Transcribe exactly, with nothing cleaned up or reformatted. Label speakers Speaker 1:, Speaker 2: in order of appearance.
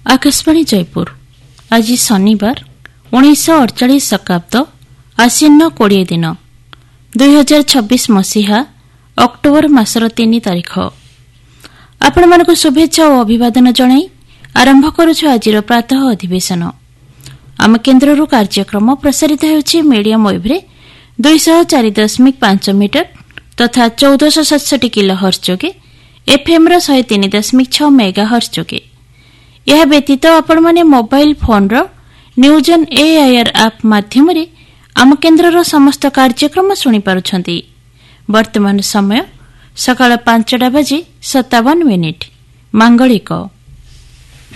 Speaker 1: आकाशवाणी जयपुर आज शनिवार उन्नीस अड़चाश शताब्द आसीन कोड़े दिन दुई हजार छब्बीस मसीहा अक्टोबर मासर तीन तारीख आपण मानक शुभेच्छा और अभिवादन जणाई आरंभ करुछु आजिर प्रातः अधिवेशन। आम केन्द्ररू कार्यक्रम प्रसारित होछि मीडियम वेव्रे दुई सौ चार दशमिक पांच मीटर तथा चौदह सौ सतसठी किलो हर्स जोगे एफएम रो शहे तीन दशमिक छह मेगा हर्स जोगे। यह व्यतीत आपण माने mobile phone row news on AIR app माध्यम रे आम केन्द्रर समस्त कार्यक्रम सुनि पारुछंती। वर्तमान समय सकाळ पांचटा बजे सत्तावन मिनिट मांगलिक